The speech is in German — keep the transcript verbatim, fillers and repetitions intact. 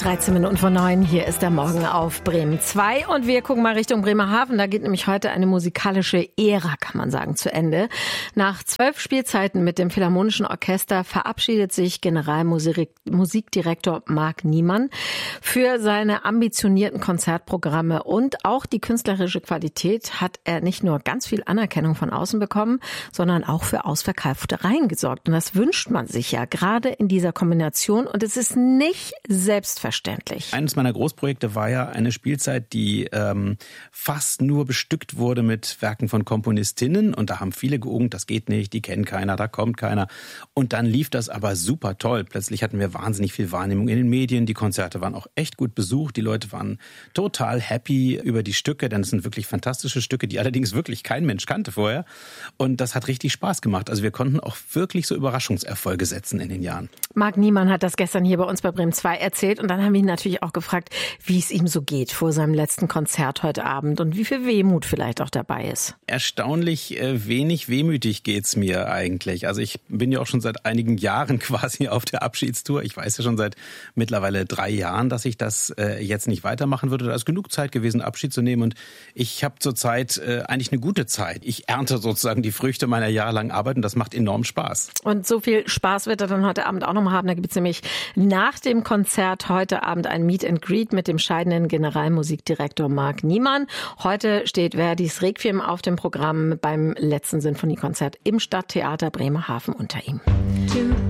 dreizehn Minuten vor neun, hier ist der Morgen auf Bremen zwei und wir gucken mal Richtung Bremerhaven. Da geht nämlich heute eine musikalische Ära, kann man sagen, zu Ende. Nach zwölf Spielzeiten mit dem Philharmonischen Orchester verabschiedet sich Generalmusikdirektor Marc Niemann. Für seine ambitionierten Konzertprogramme und auch die künstlerische Qualität hat er nicht nur ganz viel Anerkennung von außen bekommen, sondern auch für ausverkaufte Reihen gesorgt. Und das wünscht man sich ja gerade in dieser Kombination und es ist nicht selbstverständlich. Eines meiner Großprojekte war ja eine Spielzeit, die ähm, fast nur bestückt wurde mit Werken von Komponistinnen. Und da haben viele geungt, das geht nicht, die kennen keiner, da kommt keiner. Und dann lief das aber super toll. Plötzlich hatten wir wahnsinnig viel Wahrnehmung in den Medien. Die Konzerte waren auch echt gut besucht. Die Leute waren total happy über die Stücke, denn es sind wirklich fantastische Stücke, die allerdings wirklich kein Mensch kannte vorher. Und das hat richtig Spaß gemacht. Also wir konnten auch wirklich so Überraschungserfolge setzen in den Jahren. Marc Niemann hat das gestern hier bei uns bei Bremen zwei erzählt. Und dann haben wir ihn natürlich auch gefragt, wie es ihm so geht vor seinem letzten Konzert heute Abend und wie viel Wehmut vielleicht auch dabei ist. Erstaunlich äh, wenig wehmütig geht's mir eigentlich. Also ich bin ja auch schon seit einigen Jahren quasi auf der Abschiedstour. Ich weiß ja schon seit mittlerweile drei Jahren, dass ich das äh, jetzt nicht weitermachen würde. Da ist genug Zeit gewesen, Abschied zu nehmen. Und ich habe zurzeit äh, eigentlich eine gute Zeit. Ich ernte sozusagen die Früchte meiner jahrelangen Arbeit und das macht enorm Spaß. Und so viel Spaß wird er dann heute Abend auch noch mal haben. Da gibt es nämlich nach dem Konzert heute Abend ein Meet and Greet mit dem scheidenden Generalmusikdirektor Marc Niemann. Heute steht Verdis Requiem auf dem Programm beim letzten Sinfoniekonzert im Stadttheater Bremerhaven unter ihm.